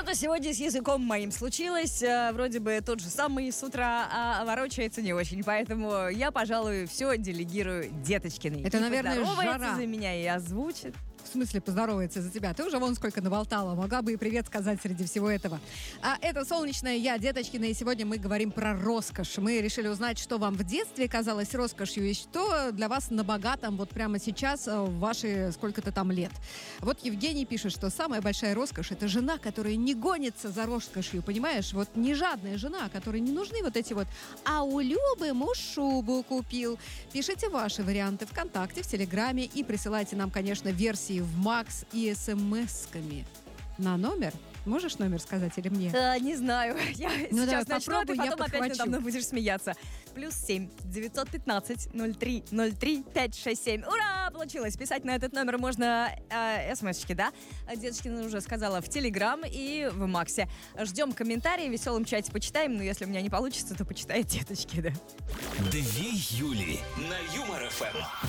Что-то сегодня с языком моим случилось. Вроде бы тот же самый с утра, а ворочается не очень. Поэтому я, пожалуй, все делегирую Деточкиной. Это, наверное, поздоровается жара. за меня и озвучит. В смысле поздоровается за тебя? Ты уже вон сколько наболтала. Могла бы и привет сказать среди всего этого. А это «Солнечная я», Деточкина, и сегодня мы говорим про роскошь. Мы решили узнать, что вам в детстве казалось роскошью и что для вас на богатом вот прямо сейчас в ваши сколько-то там лет. Вот Евгений пишет, что самая большая роскошь — это жена, которая не гонится за роскошью, понимаешь? Вот не жадная жена, которой не нужны вот эти вот «а у Любы муж шубу купил». Пишите ваши варианты ВКонтакте, в Телеграме и присылайте нам, конечно, версии в Макс и смс-ками на номер. Можешь номер сказать или мне? Не знаю. Я давай, сейчас начну, а ты попробуй, я потом опять подхвачу. надо мной будешь смеяться. +7 915 03 03 567. Ура! Получилось. Писать на этот номер можно смс-очки, да? Деточкина уже сказала в Телеграм и в Максе. Ждем комментарии, в веселом чате почитаем. Но если у меня не получится, то почитает Деточки, да. Две Юли на Юмор ФМ.